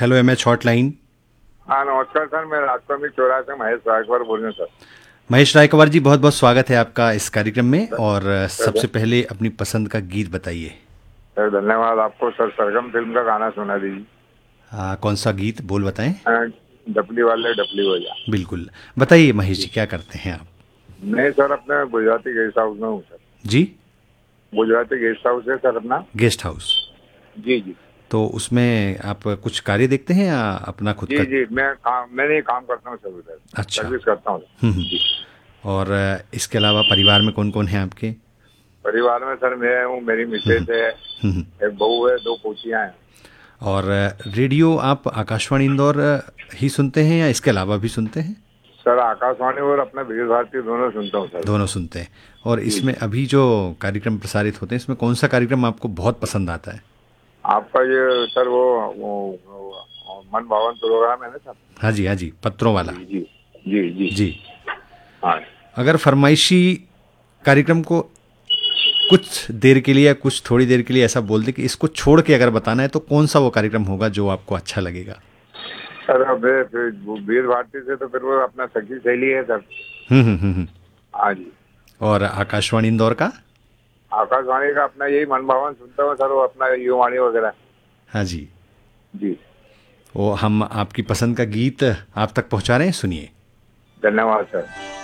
Hello MH hotline. हाँ नमस्कार sir, मैं राजस्थानी चौराहे से महेश रायकवार बोल रहे हैं सर। महेश रायकवार जी, बहुत बहुत स्वागत है आपका इस कार्यक्रम में। और सर सबसे पहले अपनी पसंद का गीत बताइए। सर, धन्यवाद आपको सर। सरगम फिल्म का गाना सुना दीजिए। कौन सा गीत बोल बताएं। डपली वाले डपली बजा। बिल्कुल, बताइए महेश जी, जी। क्या करते हैं आप। नहीं सर, अपने गुजराती गेस्ट हाउस में हूँ सर। जी। गुजराती गेस्ट हाउस है सर अपना। Guest house. जी जी। तो उसमें आप कुछ कार्य देखते हैं या अपना खुद का। जी जी, मैं काम करता हूँ सर उधर। अच्छा। सर्विस करता हूँ। हम्म। जी। और इसके अलावा परिवार में कौन कौन है आपके। परिवार में सर मैं हूँ, मेरी मिसेज है, हम्म। एक बहू है, दो पोतियाँ हैं। और रेडियो आप आकाशवाणी इंदौर ही सुनते हैं या इसके अलावा भी सुनते हैं। सर आकाशवाणी और अपना विजय भारती दोनों सुनता हूँ सर। दोनों सुनते हैं। और जी इसमें जी। अभी जो कार्यक्रम प्रसारित होते हैं, इसमें कौन सा कार्यक्रम आपको बहुत पसंद आता है। आपका ये सर वो मन भावन प्रोग्राम है ना सर। हाँ जी, हाँ जी, पत्रों वाला। जी जी। जी जी। जी। हाँ। अगर फरमाइशी कार्यक्रम को कुछ देर के लिए या कुछ थोड़ी देर के लिए ऐसा बोल दे कि इसको छोड़ के अगर बताना है, तो कौन सा वो कार्यक्रम होगा जो आपको अच्छा लगेगा। सर अब फिर वीर भारती से तो फिर वो अपना सखी सहेली है सर। हम्म। हाँ जी। और आकाशवाणी इंदौर का। आकाशवाणी का अपना यही मन भावन सुनता हूँ सर, वो अपना युवाणी वगैरह। हाँ जी। जी। वो हम आपकी पसंद का गीत आप तक पहुंचा रहे हैं, सुनिए। धन्यवाद सर।